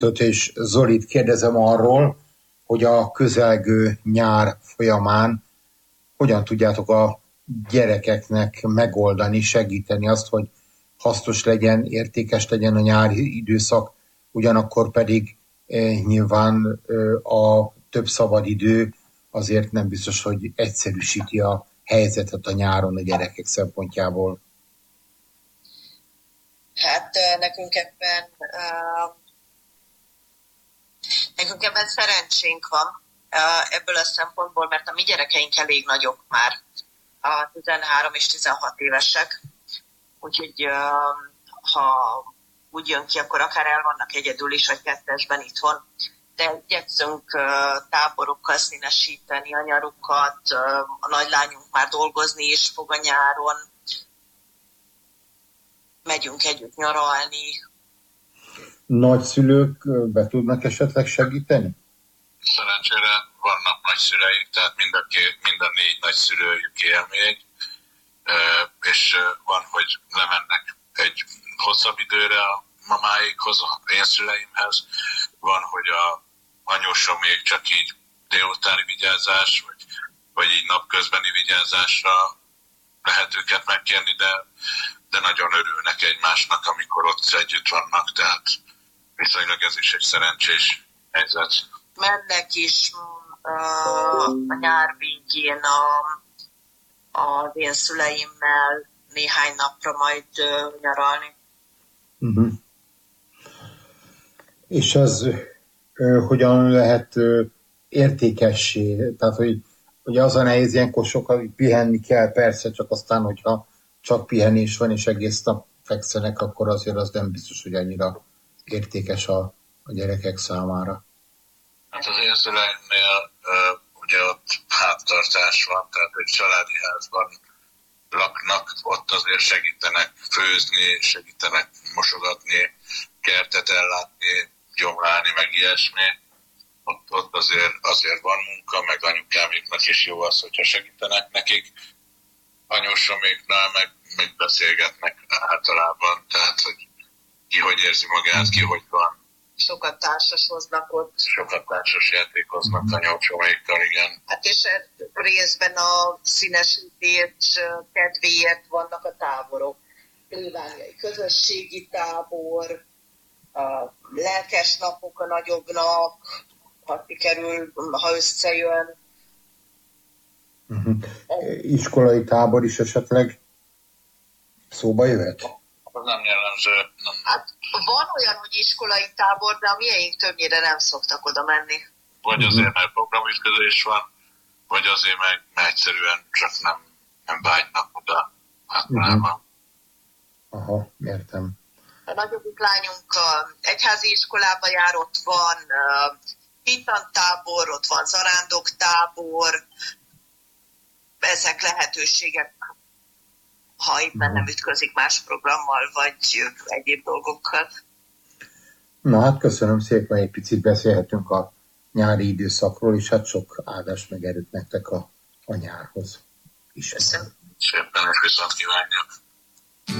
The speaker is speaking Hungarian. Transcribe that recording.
És Zolit kérdezem arról, hogy a közelgő nyár folyamán hogyan tudjátok a gyerekeknek megoldani, segíteni azt, hogy hasznos legyen, értékes legyen a nyári időszak, ugyanakkor pedig nyilván a több szabadidő azért nem biztos, hogy egyszerűsíti a helyzetet a nyáron a gyerekek szempontjából. Hát nekünk ebben szerencsénk van ebből a szempontból, mert a mi gyerekeink elég nagyok már, a 13 és 16 évesek, úgyhogy ha úgy jön ki, akkor akár el vannak egyedül is, vagy kettesben itthon, de igyekszünk táborokkal színesíteni a nyarukat, a nagylányunk már dolgozni is fog a nyáron, megyünk együtt nyaralni. Nagyszülők be tudnak esetleg segíteni? Szerencsére vannak nagyszüleik, tehát mind a 4 nagyszülőjük él még, és van, hogy lemennek egy hosszabb időre a mamáikhoz, a én szüleimhez, van, hogy a anyósomék csak így délutáni vigyázás, vagy így napközbeni vigyázásra lehet őket megkérni, de nagyon örülnek egymásnak, amikor ott együtt vannak, tehát viszonylag ez is egy szerencsés helyzet. Mennek is a nyár végén az én szüleimmel néhány napra majd nyaralni. Uh-huh. És ez hogyan lehet értékessé? Tehát, hogy az a nehéz, ilyenkor sokkal pihenni kell, persze, csak aztán, hogyha csak pihenés van, és egész nap fekszenek, akkor azért az nem biztos, hogy annyira értékes a gyerekek számára. Hát az én szüleimnél ugye ott háztartás van, tehát egy családi házban laknak, ott azért segítenek főzni, segítenek mosogatni, kertet ellátni, gyomlálni, meg ilyesmi. Ott azért van munka, meg anyukáméknak is jó az, hogyha segítenek nekik. Anyósoméknál meg beszélgetnek általában, tehát hogy ki hogy érzi magát, ki hogy van. Sokat társasoznak ott. Sokat társas játékoznak a nyolcsomékkal, igen. Hát és részben a színesítés kedvéért vannak a táborok. Plébániai közösségi tábor, a lelkes napok a nagyobbnak, ha sikerül, ha összejön. Uh-huh. Iskolai tábor is esetleg szóba jöhet? Nem jellemző. Nem. Hát van olyan, hogy iskolai tábor, de a miénk többnyire nem szoktak oda menni. Vagy azért, mert programütközés van, vagy azért, mert egyszerűen csak nem vágynak oda általában. Aha, értem. A nagyobbik lányunk egyházi iskolába jár, ott van hittantábor, ott van zarándoktábor, ezek lehetőségek, ha éppen nem ütközik más programmal, vagy egyéb dolgokkal. Na hát köszönöm szépen, egy picit beszélhetünk a nyári időszakról, és hát sok áldást meg erőt nektek a nyárhoz is. Köszönöm. Szépen, és viszont kívánjuk.